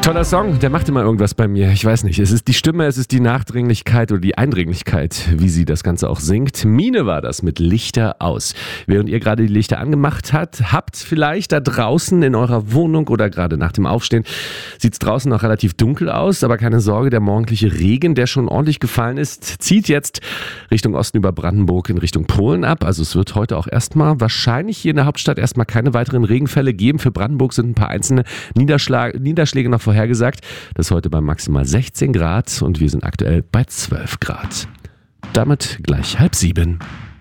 Toller Song, der macht immer irgendwas bei mir. Ich weiß nicht, es ist die Stimme, es ist die Nachdringlichkeit oder die Eindringlichkeit, wie sie das Ganze auch singt. Mine war das mit Lichter aus. Während ihr gerade die Lichter angemacht habt vielleicht da draußen in eurer Wohnung oder gerade nach dem Aufstehen, sieht es draußen noch relativ dunkel aus, aber keine Sorge, der morgendliche Regen, der schon ordentlich gefallen ist, zieht jetzt Richtung Osten über Brandenburg in Richtung Polen ab. Also es wird heute auch erstmal wahrscheinlich hier in der Hauptstadt erstmal keine weiteren Regenfälle geben. Für Brandenburg sind ein paar einzelne Niederschläge noch vorhergesagt. Das ist heute bei maximal 16 Grad und wir sind aktuell bei 12 Grad. Damit gleich 6:30.